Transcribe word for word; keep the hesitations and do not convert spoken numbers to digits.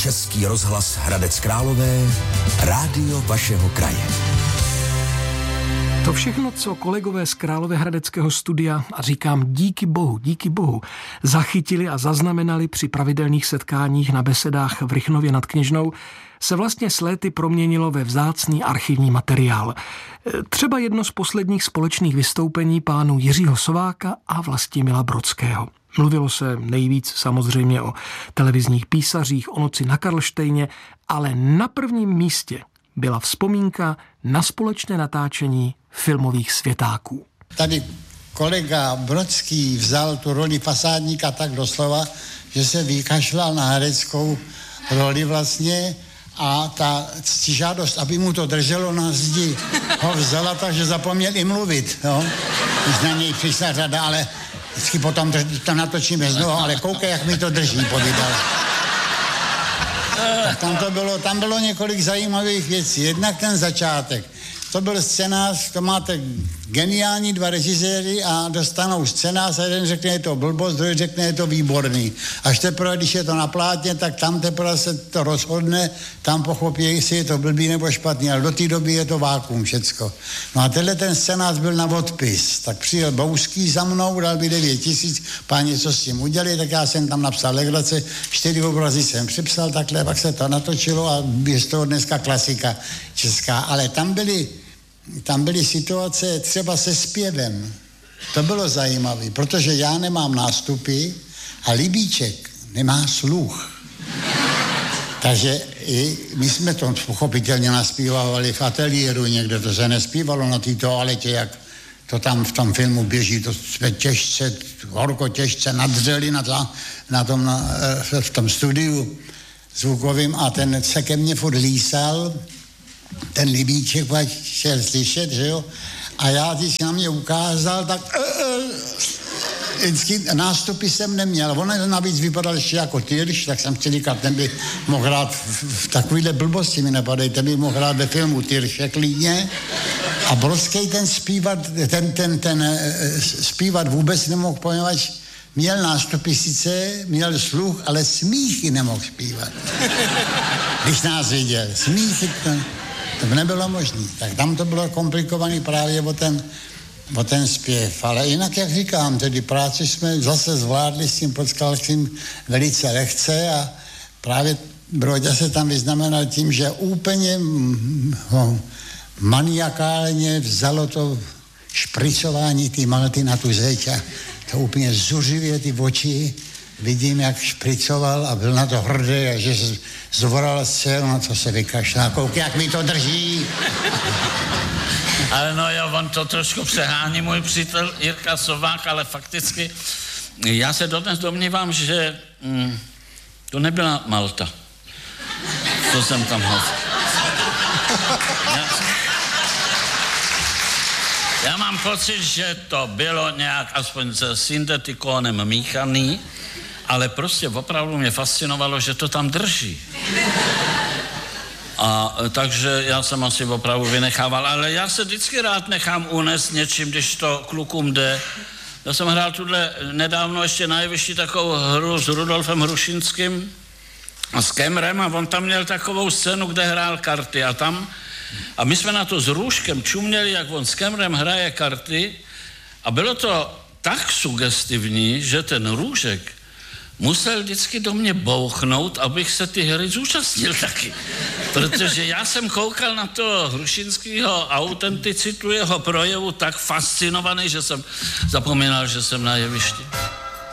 Český rozhlas Hradec Králové, rádio vašeho kraje. To všechno, co kolegové z Královéhradeckého studia, a říkám díky bohu, díky bohu, zachytili a zaznamenali při pravidelných setkáních na besedách v Rychnově nad Kněžnou, se vlastně s léty proměnilo ve vzácný archivní materiál. Třeba jedno z posledních společných vystoupení pánů Jiřího Sováka a Vlastimila Brodského. Mluvilo se nejvíc samozřejmě o televizních písařích, o noci na Karlštejně, ale na prvním místě byla vzpomínka na společné natáčení filmových světáků. Tady kolega Brodský vzal tu roli fasádníka tak doslova, že se vykašlal na hereckou roli vlastně a ta ctižádost, aby mu to drželo na zdi, ho vzala tak, že zapomněl i mluvit. Jo? Když na něj přišla řada, ale vždycky potom to natočíme znovu, ale koukej, jak mi to drží, povídal. Tak tam to bylo, tam bylo několik zajímavých věcí. Jednak ten začátek. To byl scénář, to máte geniální dva režiséry a dostanou scénář a jeden řekne, je to blbost, druhý řekne, je to výborný. Až teprve, když je to na plátně, tak tam teprve se to rozhodne, tam pochopí, jestli je to blbý nebo špatný, ale do té doby je to vákuum všecko. No a tenhle ten scénář byl na odpis, tak přijel Bouský za mnou, dal mi devět tisíc, páni, co s tím udělali, tak já jsem tam napsal legrace, čtyři obrazy jsem připsal takhle, pak se to natočilo a je z toho dneska klasika česká, ale tam byly Tam byly situace třeba se zpěvem. To bylo zajímavé, protože já nemám nástupy a Libíček nemá sluch. Takže i my jsme to pochopitelně naspívávali v ateliéru někde, to se nespívalo na té toaletě, jak to tam v tom filmu běží, to jsme těžce, horko těžce nadřeli na, ta, na tom, na, v tom studiu zvukovým a ten se ke mně furt lísal, ten Libíček pak šel slyšet, že jo, a já, když na mě ukázal, tak vždycky nástupy jsem neměl. On navíc vypadal ještě jako Tyrš, tak jsem chtěl říkat, ten by mohl hrát v, v takovýhle blbosti mi napadají, ten by mohl hrát ve filmu Tyrše klidně. A Brodský ten zpívat, ten, ten, ten zpívat vůbec nemohl, poněvadž měl nástupy sice, měl sluch, ale smíchy nemohl zpívat. Když nás viděl, smíchy, to, to nebylo možné. Tak tam to bylo komplikovaný právě o ten, o ten zpěv. Ale jinak, jak říkám, tedy práci jsme zase zvládli s tím Podskalským velice lehce a právě Brodě se tam vyznamenal tím, že úplně ho maniakálně vzalo to špricování ty malty na tu zeď a to úplně zuřivě ty oči, vidím, jak špricoval a byl na to hrdý a že zvoral scénu, na co se vykašlá. Kouk, jak mi to drží. Ale no jo, on to trošku přehání, můj přítel Jirka Sovák, ale fakticky já se dodnes domnívám, že mm, to nebyla Malta. To jsem tam hlas. Já, já mám pocit, že to bylo nějak aspoň se syntetikonem míchaný, ale prostě opravdu mě fascinovalo, že to tam drží. A takže já jsem asi opravdu vynechával, ale já se vždycky rád nechám unést něčím, když to klukům jde. Já jsem hrál tuhle nedávno ještě na jevišti takovou hru s Rudolfem Hrušinským a s Kemrem a on tam měl takovou scénu, kde hrál karty a tam a my jsme na to s Růžkem čuměli, jak on s Kemrem hraje karty a bylo to tak sugestivní, že ten Růžek musel vždycky do mě bouchnout, abych se ty hry zúčastnil taky. Protože já jsem koukal na to Hrušinskýho autenticitu jeho projevu tak fascinovaný, že jsem zapomínal, že jsem na jevišti.